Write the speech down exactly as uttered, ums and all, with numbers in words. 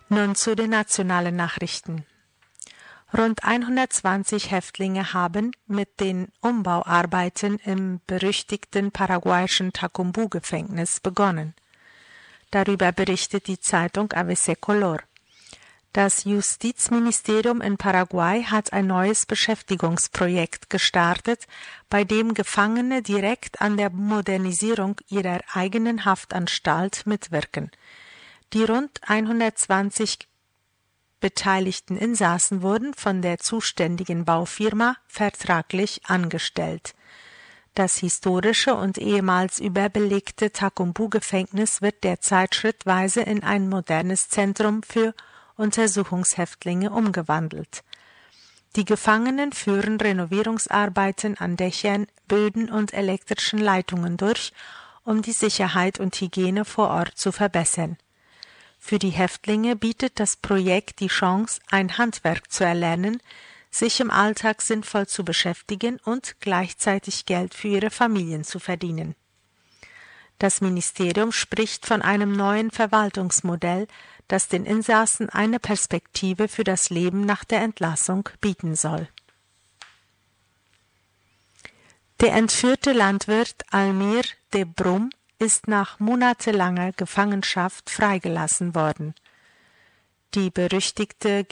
Nun zu den nationalen Nachrichten. Rund hundertzwanzig Häftlinge haben mit den Umbauarbeiten im berüchtigten paraguayischen Tacumbu-Gefängnis begonnen. Darüber berichtet die Zeitung A B C Color. Das Justizministerium in Paraguay hat ein neues Beschäftigungsprojekt gestartet, bei dem Gefangene direkt an der Modernisierung ihrer eigenen Haftanstalt mitwirken. Die rund hundertzwanzig beteiligten Insassen wurden von der zuständigen Baufirma vertraglich angestellt. Das historische und ehemals überbelegte Tacumbu-Gefängnis wird derzeit schrittweise in ein modernes Zentrum für Untersuchungshäftlinge umgewandelt. Die Gefangenen führen Renovierungsarbeiten an Dächern, Böden und elektrischen Leitungen durch, um die Sicherheit und Hygiene vor Ort zu verbessern. Für die Häftlinge bietet das Projekt die Chance, ein Handwerk zu erlernen, sich im Alltag sinnvoll zu beschäftigen und gleichzeitig Geld für ihre Familien zu verdienen. Das Ministerium spricht von einem neuen Verwaltungsmodell, das den Insassen eine Perspektive für das Leben nach der Entlassung bieten soll. Der entführte Landwirt Almir de Brum ist nach monatelanger Gefangenschaft freigelassen worden. Die berüchtigte